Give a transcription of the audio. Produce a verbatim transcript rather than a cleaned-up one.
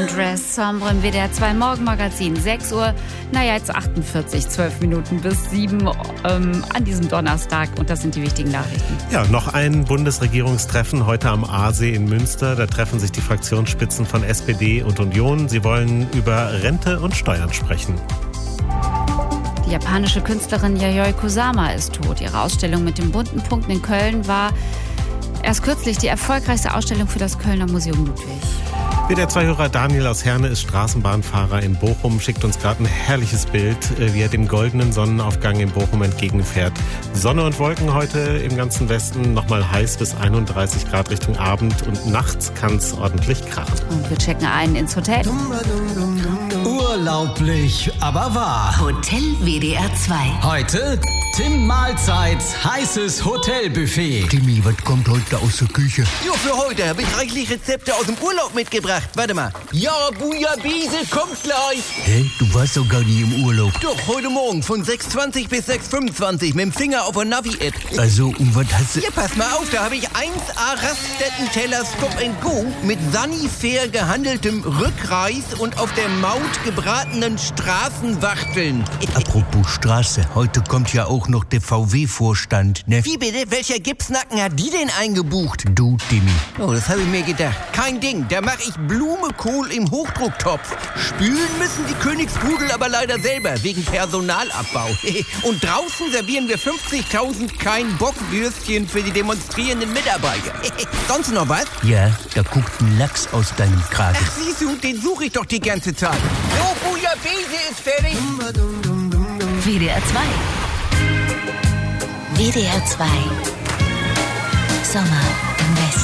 Undress Sombre im W D R zwei Morgenmagazin. sechs Uhr, naja, jetzt achtundvierzig, zwölf Minuten bis sieben ähm, an diesem Donnerstag. Und das sind die wichtigen Nachrichten. Ja, noch ein Bundesregierungstreffen heute am Aasee in Münster. Da treffen sich die Fraktionsspitzen von S P D und Union. Sie wollen über Rente und Steuern sprechen. Die japanische Künstlerin Yayoi Kusama ist tot. Ihre Ausstellung mit den bunten Punkten in Köln war erst kürzlich die erfolgreichste Ausstellung für das Kölner Museum Ludwig. W D R zwei-Hörer Daniel aus Herne ist Straßenbahnfahrer in Bochum, schickt uns gerade ein herrliches Bild, wie er dem goldenen Sonnenaufgang in Bochum entgegenfährt. Sonne und Wolken heute im ganzen Westen, nochmal heiß bis einunddreißig Grad Richtung Abend und nachts kann es ordentlich krachen. Und wir checken ein ins Hotel. Urlaublich, aber wahr. Hotel W D R zwei. Heute Tim Mahlzeits heißes Hotelbuffet. Timmy, was kommt heute aus der Küche? Ja, für heute habe ich reichlich Rezepte aus dem Urlaub mitgebracht. Warte mal. Ja, Bouillabaisse kommt gleich. Hä? Du warst doch gar nicht im Urlaub. Doch, heute Morgen von sechs Uhr zwanzig bis sechs Uhr fünfundzwanzig mit dem Finger auf der Navi-App. Also, und was hast du... Ja, pass mal auf, da habe ich eins A Raststätten-Teller Stop and Go mit Sanifair gehandeltem Rückreis und auf der Maut gebratenen Straßenwachteln. Apropos Straße, heute kommt ja auch noch der V W-Vorstand, ne? Wie bitte? Welcher Gipsnacken hat die denn eingebucht? Du, Timmy. Oh, das habe ich mir gedacht. Kein Ding, da mache ich Blumenkohl im Hochdrucktopf. Spülen müssen die Königspudel aber leider selber, wegen Personalabbau. Und draußen servieren wir fünfzigtausend Kein-Bock-Würstchen für die demonstrierenden Mitarbeiter. Sonst noch was? Ja, da guckt ein Lachs aus deinem Kragen. Ach, siehst du, den suche ich doch die ganze Zeit. So, Bouillabaisse ist fertig. W D R zwei. W D R zwei. Sommer im Westen.